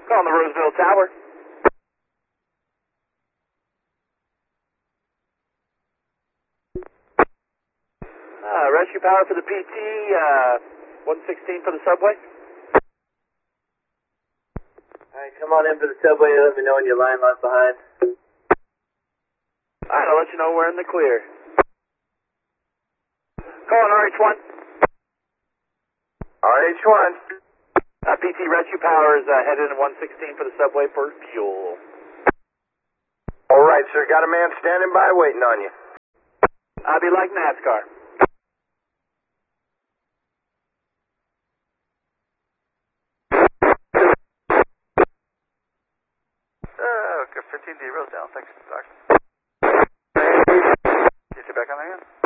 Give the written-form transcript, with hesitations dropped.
Calling the Roseville Tower. Rescue power for the PT, 116 for the subway. Alright, come on in for the subway and let me know when your line left behind. Alright, I'll let you know we're in the clear. Calling RH1. RH1. PT rescue power is headed in 116 for the subway for fuel. Alright, sir. Got a man standing by waiting on you. I'll be like NASCAR. Okay, 15D Rosedale, thanks, Doctor. You back on there again?